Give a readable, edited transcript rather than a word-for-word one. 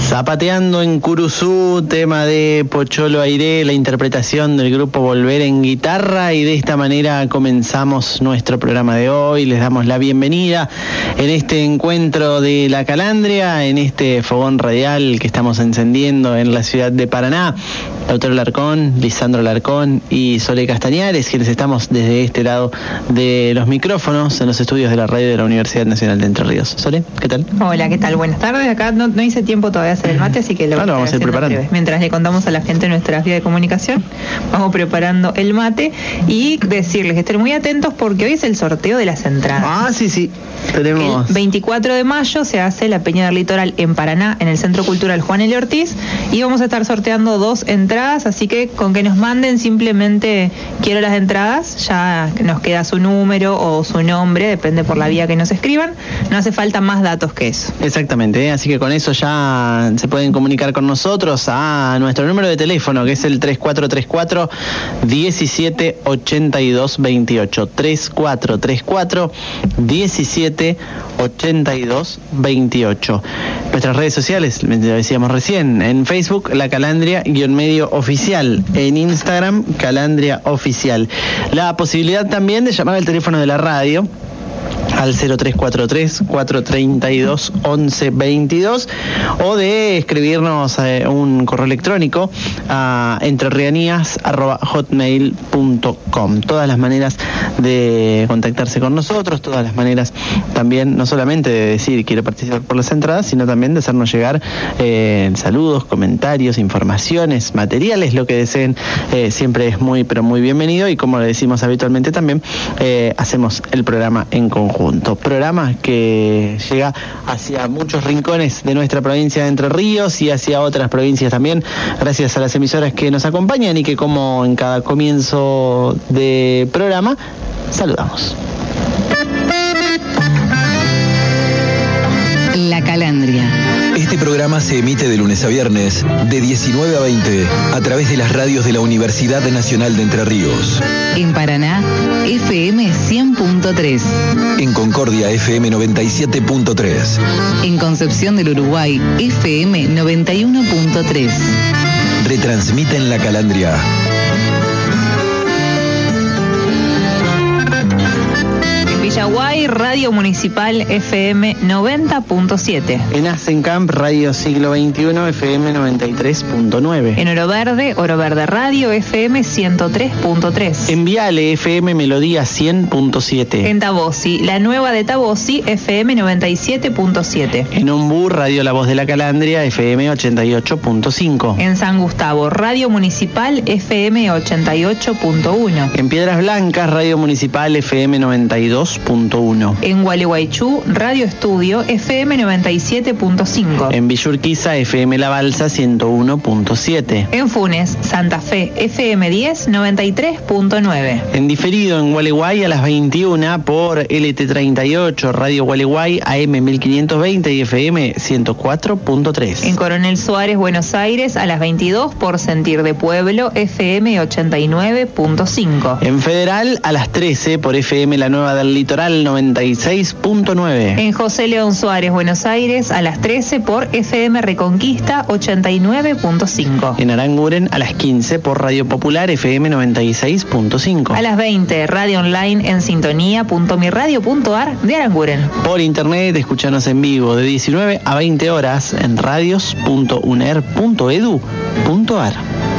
Zapateando en Curuzú, tema de Pocholo Airé, la interpretación del grupo Volver en guitarra, y de esta manera comenzamos nuestro programa de hoy. Les damos la bienvenida en este encuentro de La Calandria, en este fogón radial que estamos encendiendo en la ciudad de Paraná. Lautaro Larcón, Lisandro Larcón y Sole Castañares, quienes estamos desde este lado de los micrófonos en los estudios de la radio de la Universidad Nacional de Entre Ríos. Sole, ¿qué tal? Hola, ¿qué tal? Buenas tardes. Acá no hice tiempo todavía de hacer el mate, así que lo vamos a ir preparando. Breve. Mientras le contamos a la gente nuestras vías de comunicación, vamos preparando el mate y decirles que estén muy atentos porque hoy es el sorteo de las entradas. Ah, sí. Tenemos... El 24 de mayo se hace la Peña del Litoral en Paraná, en el Centro Cultural Juan L. Ortiz, y vamos a estar sorteando 2 entradas, así que con que nos manden simplemente quiero las entradas, ya nos queda su número o su nombre, depende por la vía que nos escriban, no hace falta más datos que eso. Exactamente, así que con eso ya se pueden comunicar con nosotros a nuestro número de teléfono, que es el 3434 1782 28, 3434 1782 28. Nuestras redes sociales, lo decíamos recién, en Facebook, La Calandria-medio oficial, en Instagram, Calandria Oficial. La posibilidad también de llamar al teléfono de la radio al 0343-432-1122 o de escribirnos un correo electrónico a entrerrianías@hotmail.com. Todas las maneras de contactarse con nosotros, todas las maneras también, no solamente de decir quiero participar por las entradas, sino también de hacernos llegar saludos, comentarios, informaciones, materiales, lo que deseen, siempre es muy, pero muy bienvenido, y como le decimos habitualmente también, hacemos el programa en conjunto. Programa que llega hacia muchos rincones de nuestra provincia de Entre Ríos y hacia otras provincias también, gracias a las emisoras que nos acompañan y que, como en cada comienzo de programa, saludamos. La Calandria. Este programa se emite de lunes a viernes, de 19 a 20, a través de las radios de la Universidad Nacional de Entre Ríos. En Paraná, FM 100.3. En Concordia, FM 97.3. En Concepción del Uruguay, FM 91.3. Retransmiten La Calandria. Villaguay, Radio Municipal FM 90.7. En Asencamp, Radio Siglo XXI, FM 93.9. En Oro Verde Radio FM 103.3. En Viale, FM Melodía 100.7. En Tabosi, la nueva de Tabosi, FM 97.7. En Ombú, Radio La Voz de la Calandria, FM 88.5. En San Gustavo, Radio Municipal FM 88.1. En Piedras Blancas, Radio Municipal FM 92.1. En Gualeguaychú, Radio Estudio FM 97.5. En Villurquiza, FM La Balsa 101.7. En Funes, Santa Fe, FM 10 93.9. En diferido en Gualeguay a las 21 por LT38, Radio Gualeguay AM 1520 y FM 104.3. En Coronel Suárez, Buenos Aires a las 22 por Sentir de Pueblo, FM 89.5. En Federal a las 13 por FM La Nueva del Litoral 96.9. En José León Suárez, Buenos Aires a las 13 por FM Reconquista 89.5. En Aranguren a las 15 por Radio Popular FM 96.5. A las 20, Radio Online en sintonía.miradio.ar de Aranguren. Por internet, escuchanos en vivo de 19 a 20 horas en radios.uner.edu.ar.